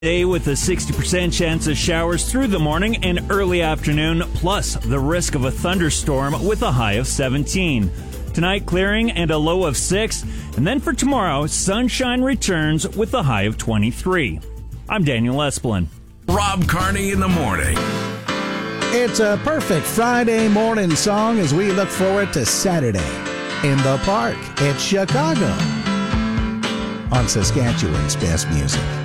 Day with a 60% chance of showers through the morning and early afternoon, plus the risk of a thunderstorm with a high of 17. Tonight, clearing and a low of 6. And then for tomorrow, sunshine returns with a high of 23. I'm Daniel Esplin. Rob Carney in the morning. It's a perfect Friday morning song as we look forward to Saturday in the park at Chicago on Saskatchewan's Best Music.